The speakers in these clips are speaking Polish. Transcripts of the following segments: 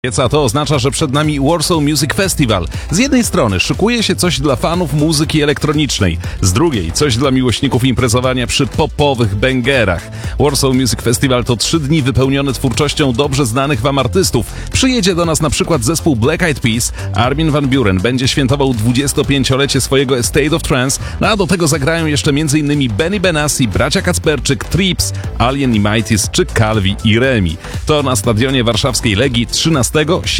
A to oznacza, że przed nami Warsaw Music Festival. Z jednej strony szykuje się coś dla fanów muzyki elektronicznej, z drugiej coś dla miłośników imprezowania przy popowych bęgerach. Warsaw Music Festival to 3 dni wypełnione twórczością dobrze znanych wam artystów. Przyjedzie do nas na przykład zespół Black Eyed Peas, Armin van Buuren będzie świętował 25-lecie swojego A State of Trance, a do tego zagrają jeszcze m.in. Benny Benassi, bracia Kacperczyk, Trips, Alien i Mighties czy Calvi i Remi. To na stadionie warszawskiej Legii 13,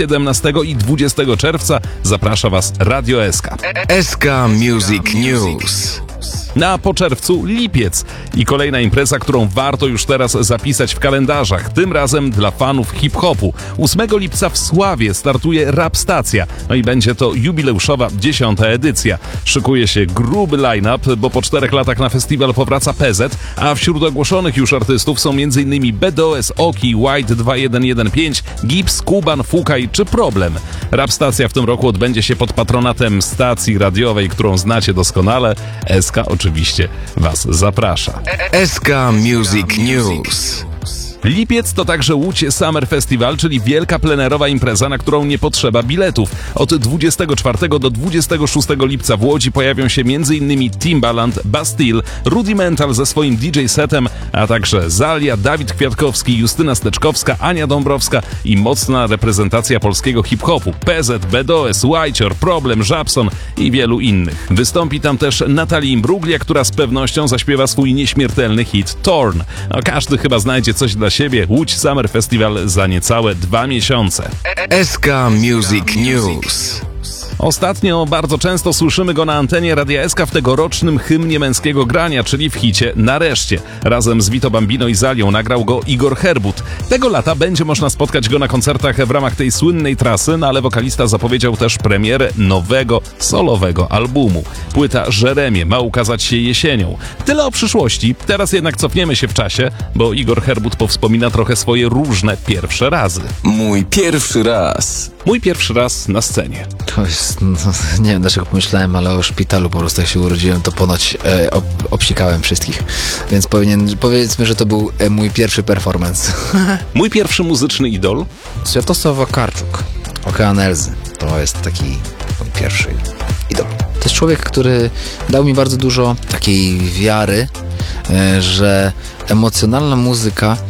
17 i 20 czerwca zaprasza Was Radio SK. SK Music News. A po czerwcu lipiec i kolejna impreza, którą warto już teraz zapisać w kalendarzach, tym razem dla fanów hip-hopu. 8 lipca w Sławie startuje Rap Stacja, no i będzie to jubileuszowa 10. edycja. Szykuje się gruby line-up, bo po 4 latach na festiwal powraca PZ, a wśród ogłoszonych już artystów są m.in. BDOS, Oki, White 2115, Gibbs, Kuban, Fukaj czy Problem. Rap Stacja w tym roku odbędzie się pod patronatem stacji radiowej, którą znacie doskonale. SK oczywiście Was zaprasza. SK Music News. Lipiec to także Łódź Summer Festival, czyli wielka plenerowa impreza, na którą nie potrzeba biletów. Od 24 do 26 lipca w Łodzi pojawią się m.in. Timbaland, Bastille, Rudimental ze swoim DJ-setem, a także Zalia, Dawid Kwiatkowski, Justyna Steczkowska, Ania Dąbrowska i mocna reprezentacja polskiego hip-hopu. PZ, BDOS, Whitecior, Problem, Żabson i wielu innych. Wystąpi tam też Natalie Imbruglia, która z pewnością zaśpiewa swój nieśmiertelny hit Torn. No, każdy chyba znajdzie coś dla siebie. Łódź Summer Festival za niecałe 2 miesiące. SK Music News. Ostatnio bardzo często słyszymy go na antenie Radia SK w tegorocznym hymnie męskiego grania, czyli w hicie Nareszcie. Razem z Vito Bambino i Zalią nagrał go Igor Herbut. Tego lata będzie można spotkać go na koncertach w ramach tej słynnej trasy, no ale wokalista zapowiedział też premierę nowego, solowego albumu. Płyta Jeremie ma ukazać się jesienią. Tyle o przyszłości, teraz jednak cofniemy się w czasie, bo Igor Herbut powspomina trochę swoje różne pierwsze razy. Mój pierwszy raz. Mój pierwszy raz na scenie. To jest, nie wiem dlaczego pomyślałem, ale o szpitalu po prostu jak się urodziłem, to ponoć obsikałem wszystkich. Więc powiedzmy, że to był mój pierwszy performance. Mój pierwszy muzyczny idol? Światosław Wakarczuk, Okean Elzy. To jest taki mój pierwszy idol. To jest człowiek, który dał mi bardzo dużo takiej wiary, że emocjonalna muzyka